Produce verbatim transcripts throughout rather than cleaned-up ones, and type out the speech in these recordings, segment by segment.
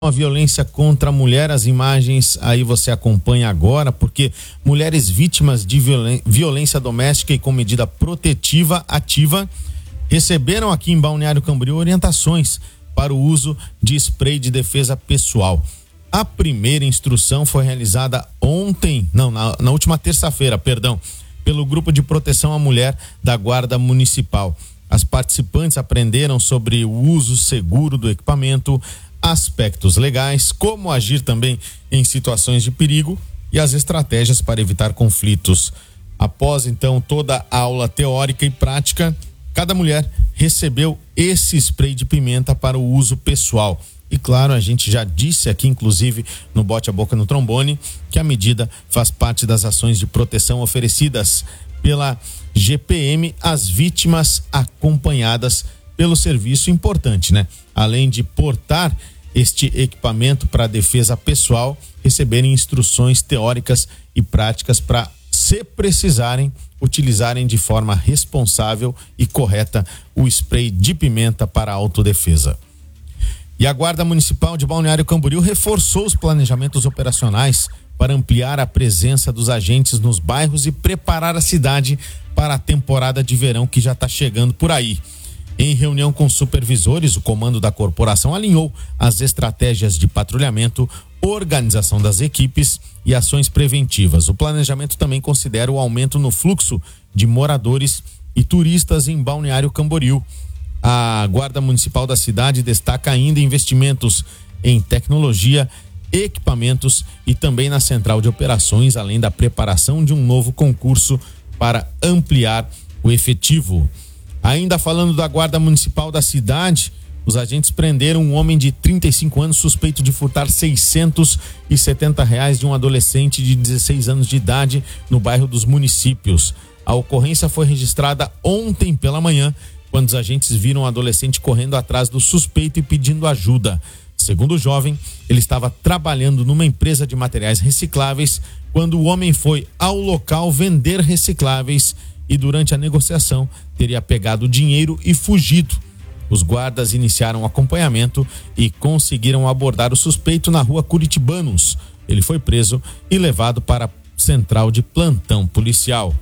A violência contra a mulher, as imagens aí você acompanha agora, porque mulheres vítimas de violência doméstica e com medida protetiva ativa receberam aqui em Balneário Camboriú orientações para o uso de spray de defesa pessoal. A primeira instrução foi realizada ontem, não, na, na última terça-feira, perdão, pelo Grupo de Proteção à Mulher da Guarda Municipal. As participantes aprenderam sobre o uso seguro do equipamento, aspectos legais, como agir também em situações de perigo e as estratégias para evitar conflitos. Após então toda a aula teórica e prática, cada mulher recebeu esse spray de pimenta para o uso pessoal. E claro, a gente já disse aqui, inclusive no Bote a Boca no Trombone, que a medida faz parte das ações de proteção oferecidas pela G P M às vítimas acompanhadas pelo serviço. Importante, né? Além de portar este equipamento para defesa pessoal, receberem instruções teóricas e práticas para, se precisarem, utilizarem de forma responsável e correta o spray de pimenta para autodefesa. E a Guarda Municipal de Balneário Camboriú reforçou os planejamentos operacionais para ampliar a presença dos agentes nos bairros e preparar a cidade para a temporada de verão que já está chegando por aí. Em reunião com supervisores, o comando da corporação alinhou as estratégias de patrulhamento, organização das equipes e ações preventivas. O planejamento também considera o aumento no fluxo de moradores e turistas em Balneário Camboriú. A Guarda Municipal da cidade destaca ainda investimentos em tecnologia, equipamentos e também na central de operações, além da preparação de um novo concurso para ampliar o efetivo. Ainda falando da Guarda Municipal da cidade, os agentes prenderam um homem de trinta e cinco anos suspeito de furtar seiscentos e setenta reais de um adolescente de dezesseis anos de idade no bairro dos Municípios. A ocorrência foi registrada ontem pela manhã, quando os agentes viram o adolescente correndo atrás do suspeito e pedindo ajuda. Segundo o jovem, ele estava trabalhando numa empresa de materiais recicláveis quando o homem foi ao local vender recicláveis e durante a negociação teria pegado o dinheiro e fugido. Os guardas iniciaram o acompanhamento e conseguiram abordar o suspeito na rua Curitibanos. Ele foi preso e levado para a central de plantão policial.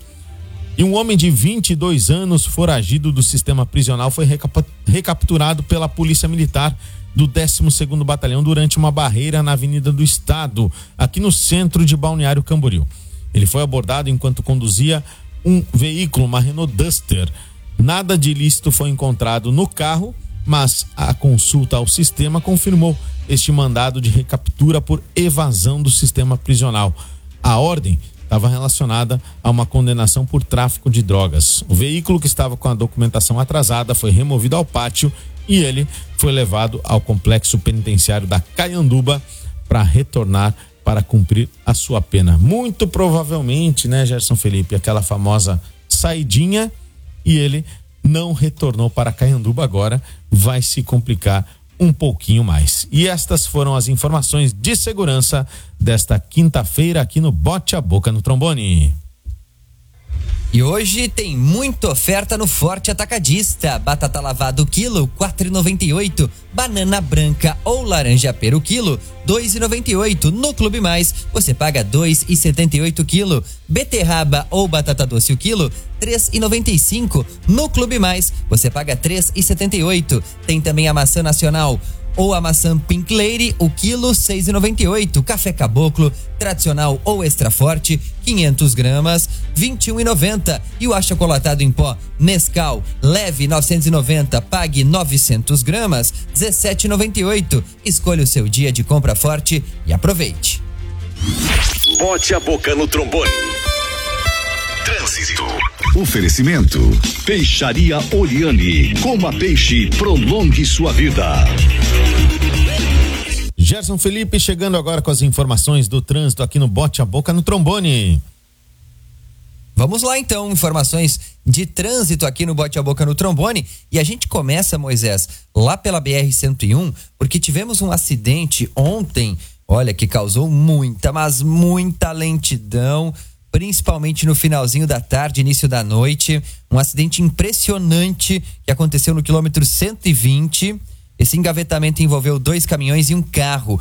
E um homem de vinte e dois anos, foragido do sistema prisional, foi recap- recapturado pela Polícia Militar do décimo segundo Batalhão durante uma barreira na Avenida do Estado, aqui no centro de Balneário Camboriú. Ele foi abordado enquanto conduzia um veículo, uma Renault Duster. Nada de ilícito foi encontrado no carro, mas a consulta ao sistema confirmou este mandado de recaptura por evasão do sistema prisional. A ordem estava relacionada a uma condenação por tráfico de drogas. O veículo, que estava com a documentação atrasada, foi removido ao pátio e ele foi levado ao complexo penitenciário da Caianduba para retornar para cumprir a sua pena. Muito provavelmente, né, Gerson Felipe, aquela famosa saidinha, e ele não retornou para Caianduba. Agora vai se complicar um pouquinho mais. E estas foram as informações de segurança desta quinta-feira aqui no Bote a Boca no Trombone. E hoje tem muita oferta no Forte Atacadista. Batata lavada o quilo, quatro reais e noventa e oito centavos. Banana branca ou laranja pera o quilo, dois reais e noventa e oito centavos. No Clube Mais, você paga dois reais e setenta e oito centavos quilo. Beterraba ou batata doce o quilo, três reais e noventa e cinco centavos. No Clube Mais, você paga três reais e setenta e oito centavos. Tem também a maçã nacional ou a maçã Pink Lady, o quilo, seis reais e noventa e oito centavos. Café Caboclo, tradicional ou extra forte, quinhentas gramas, vinte e um reais e noventa centavos. E o achocolatado em pó Nescau, leve, novecentos e noventa, pague novecentas gramas, dezessete reais e noventa e oito centavos. Escolha o seu dia de compra forte e aproveite. Bote a Boca no Trombone. Trânsito. Oferecimento: Peixaria Oliane. Coma peixe, prolongue sua vida. Gerson Felipe chegando agora com as informações do trânsito aqui no Bote a Boca no Trombone. Vamos lá então, informações de trânsito aqui no Bote a Boca no Trombone. E a gente começa, Moisés, lá pela B R cento e um, porque tivemos um acidente ontem, olha, que causou muita, mas muita lentidão, principalmente no finalzinho da tarde, início da noite. Um acidente impressionante que aconteceu no quilômetro cento e vinte, Esse engavetamento envolveu dois caminhões e um carro.